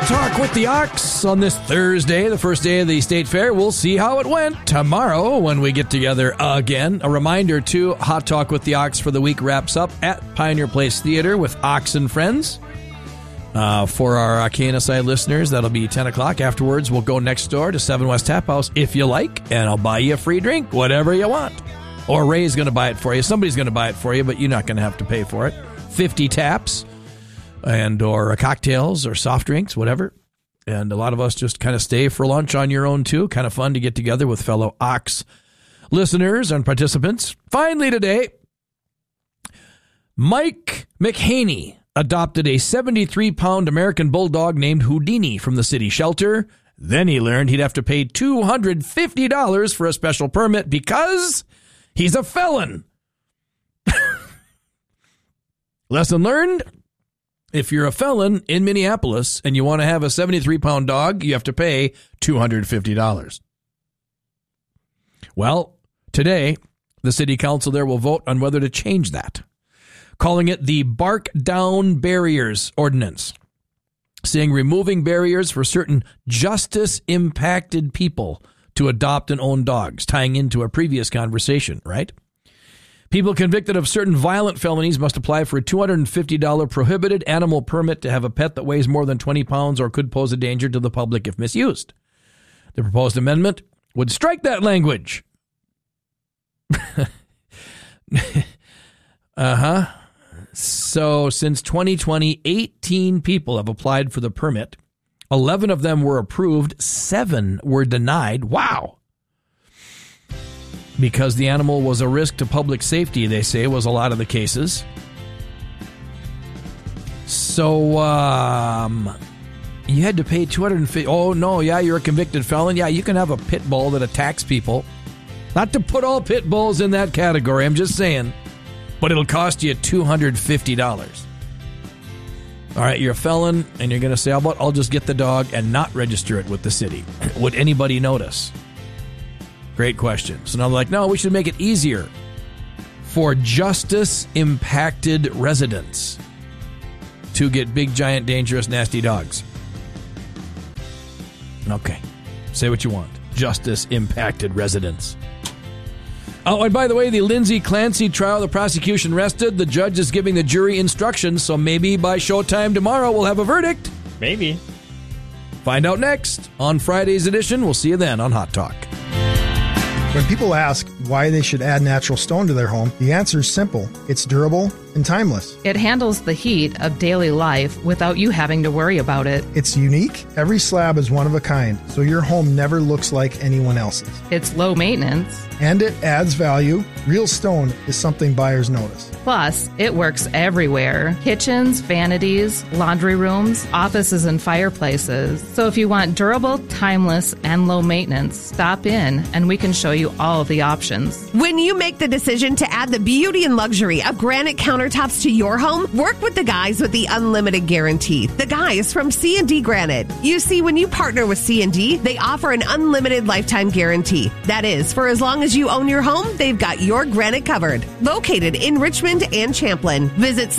Talk with the Ox on this Thursday, the first day of the State Fair. We'll see how it went tomorrow when we get together again. A reminder, too, Hot Talk with the Ox for the week wraps up at Pioneer Place Theater with Ox and Friends. For our KNSI listeners, that'll be 10 o'clock. Afterwards, we'll go next door to 7 West Tap House if you like, and I'll buy you a free drink, whatever you want. Or Ray's going to buy it for you. Somebody's going to buy it for you, but you're not going to have to pay for it. 50 taps. Or cocktails or soft drinks, whatever. And a lot of us just kind of stay for lunch on your own, too. Kind of fun to get together with fellow Ox listeners and participants. Finally today, Mike McHaney adopted a 73-pound American bulldog named Houdini from the city shelter. Then he learned he'd have to pay $250 for a special permit because he's a felon. Lesson learned. If you're a felon in Minneapolis and you want to have a 73-pound dog, you have to pay $250. Well, today, the city council there will vote on whether to change that, calling it the Bark Down Barriers Ordinance, saying removing barriers for certain justice-impacted people to adopt and own dogs, tying into a previous conversation, right? People convicted of certain violent felonies must apply for a $250 prohibited animal permit to have a pet that weighs more than 20 pounds or could pose a danger to the public if misused. The proposed amendment would strike that language. So since 2020, 18 people have applied for the permit. 11 of them were approved. 7 were denied. Wow. Because the animal was a risk to public safety, they say, was a lot of the cases. So, you had to pay $250. Oh, no, yeah, you're a convicted felon. Yeah, you can have a pit bull that attacks people. Not to put all pit bulls in that category, I'm just saying. But it'll cost you $250. All right, you're a felon, and you're going to say, how about I'll just get the dog and not register it with the city? Would anybody notice? Great question. So now they're like, no, we should make it easier for justice-impacted residents to get big, giant, dangerous, nasty dogs. Okay. Say what you want. Justice-impacted residents. Oh, and by the way, the Lindsay Clancy trial, the prosecution rested. The judge is giving the jury instructions, so maybe by showtime tomorrow we'll have a verdict. Maybe. Find out next on Friday's edition. We'll see you then on Hot Talk. When people ask why they should add natural stone to their home, the answer is simple. It's durable and timeless. It handles the heat of daily life without you having to worry about it. It's unique. Every slab is one of a kind, so your home never looks like anyone else's. It's low maintenance. And it adds value. Real stone is something buyers notice. Plus, it works everywhere. Kitchens, vanities, laundry rooms, offices, and fireplaces. So if you want durable, timeless, and low maintenance, stop in and we can show you all of the options. When you make the decision to add the beauty and luxury of granite countertops to your home, work with the guys with the unlimited guarantee. The guys from C&D Granite. You see, when you partner with C&D, they offer an unlimited lifetime guarantee. That is, for as long as you own your home, they've got your granite covered. Located in Richmond and Champlin. Visit